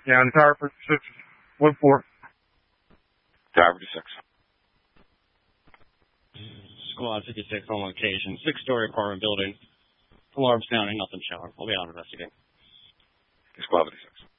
Yeah, on the Tower 56, 1-4. Tower 56. Squad 56 on location. 6-story apartment building. Alarm sounding, nothing showing. We'll be out investigating. Squad 56.